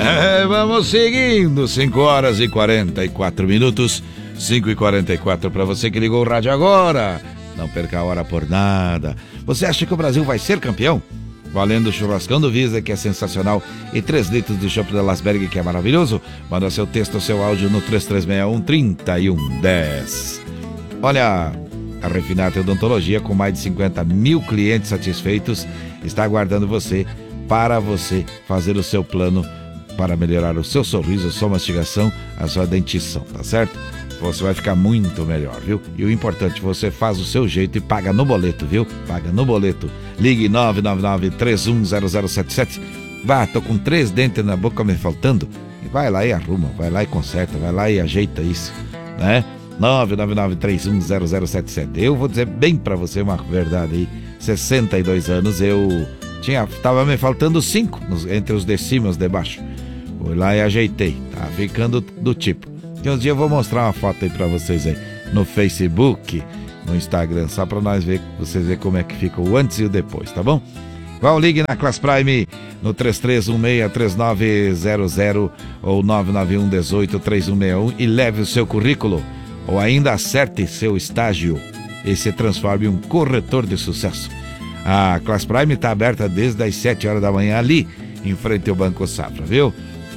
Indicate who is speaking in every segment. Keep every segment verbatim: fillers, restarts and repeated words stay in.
Speaker 1: É, vamos seguindo, cinco horas e quarenta e quatro minutos, cinco e quarenta e quatro para você que ligou o rádio agora. Não perca a hora por nada. Você acha que o Brasil vai ser campeão? Valendo o churrascão do Visa, que é sensacional, e três litros de chopp da Lasberg, que é maravilhoso. Manda seu texto, seu áudio no três três seis um, três um um zero. Olha, a Refinata Odontologia, com mais de cinquenta mil clientes satisfeitos, está aguardando você para você fazer o seu plano para melhorar o seu sorriso, a sua mastigação, a sua dentição, tá certo? Você vai ficar muito melhor, viu? E o importante, você faz o seu jeito e paga no boleto, viu? Paga no boleto. Ligue nove nove nove, três um zero zero sete sete. Vá, tô com três dentes na boca me faltando. Vai lá e arruma, vai lá e conserta, vai lá e ajeita isso, né? nove nove nove, três um zero zero sete sete. Eu vou dizer bem pra você uma verdade aí. sessenta e dois anos, eu tinha, tava me faltando cinco nos, entre os de cima e os de baixo. Fui lá e ajeitei, tá ficando do tipo. Que uns dias eu vou mostrar uma foto aí pra vocês aí no Facebook, no Instagram, só pra nós ver, vocês verem como é que fica o antes e o depois, tá bom? Vão, ligue na Class Prime no três três um seis, três nove zero zero ou nove nove um um oito, três um seis um e leve o seu currículo, ou ainda acerte seu estágio e se transforme em um corretor de sucesso. A Class Prime está aberta desde as sete horas da manhã ali, em frente ao Banco Safra, viu?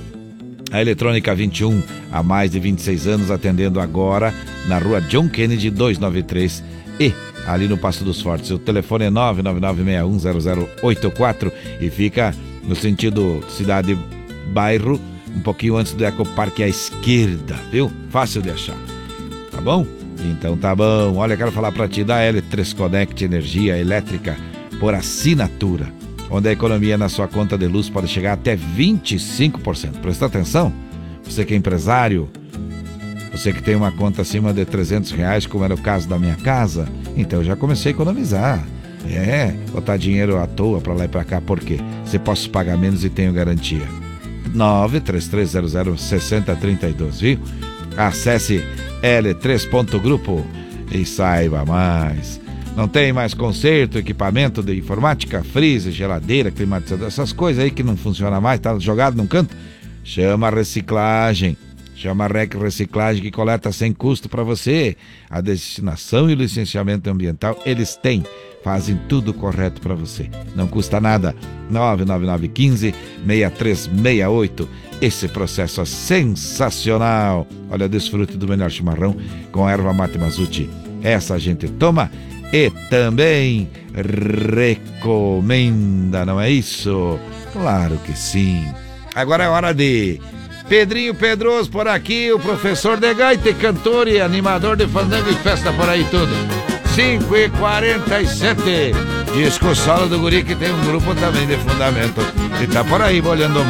Speaker 1: A Eletrônica vinte e um, há mais de vinte e seis anos, atendendo agora na rua John Kennedy duzentos e noventa e três e ali no Passo dos Fortes. O telefone é nove nove nove seis um zero zero oito quatro e fica no sentido cidade-bairro, um pouquinho antes do Ecoparque à esquerda, viu? Fácil de achar, tá bom? Então tá bom. Olha, quero falar pra ti da L três Connect, energia elétrica por assinatura, onde a economia na sua conta de luz pode chegar até vinte e cinco por cento. Presta atenção, você que é empresário, você que tem uma conta acima de trezentos reais, como era o caso da minha casa, então eu já comecei a economizar. É, botar dinheiro à toa pra lá e pra cá, por quê? Você posso pagar menos e tenho garantia. nove três três zero zero seis zero três dois, viu? Acesse L três ponto grupo e saiba mais. Não tem mais conserto, equipamento de informática, freezer, geladeira, climatizador, essas coisas aí que não funcionam mais, tá jogado num canto? Chama a reciclagem. Chama a R E C Reciclagem, que coleta sem custo para você. A destinação e o licenciamento ambiental, eles têm. Fazem tudo correto para você. Não custa nada. nove nove nove um cinco, seis três seis oito. Esse processo é sensacional. Olha, desfrute do melhor chimarrão com erva mate Mazuti. Essa a gente toma e também recomenda, não é isso? Claro que sim. Agora é hora de Pedrinho Pedroso por aqui, o professor de gaita, cantor e animador de fandango e festa por aí tudo. cinco e quarenta e sete. Disco solo do guri, que tem um grupo também de fundamento. E tá por aí bolhando